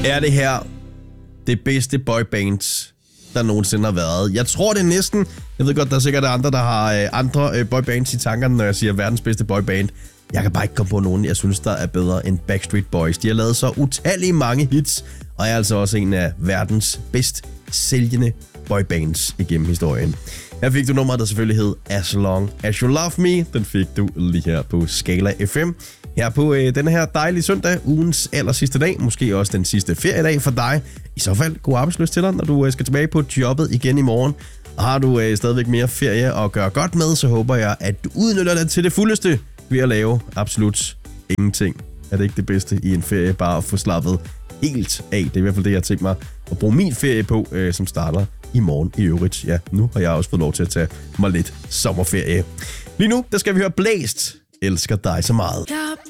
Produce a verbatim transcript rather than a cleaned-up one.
Er det her det bedste boybands, der nogensinde har været? Jeg tror det næsten. Jeg ved godt, der er sikkert andre, der har øh, andre øh, boybands i tankerne, når jeg siger verdens bedste boyband. Jeg kan bare ikke komme på nogen, jeg synes, der er bedre end Backstreet Boys. De har lavet så utallige mange hits, og er altså også en af verdens bedst sælgende boybands igennem historien. Her fik du nummeret, der selvfølgelig hed As Long As You Love Me. Den fik du lige her på Skala F M. Her på øh, denne her dejlige søndag, ugens aller sidste dag, måske også den sidste feriedag for dig. I så fald god arbejdsløs til dig, når du øh, skal tilbage på jobbet igen i morgen. Og har du øh, stadigvæk mere ferie at gøre godt med, så håber jeg, at du udnytter det til det fuldeste ved at lave absolut ingenting. Er det ikke det bedste i en ferie, bare at få slappet helt af? Det er i hvert fald det, jeg har tænkt mig at bruge min ferie på, øh, som starter i morgen i øvrigt. Ja, nu har jeg også fået lov til at tage mig lidt sommerferie. Lige nu, der skal vi høre Blæst. Elsker dig så meget.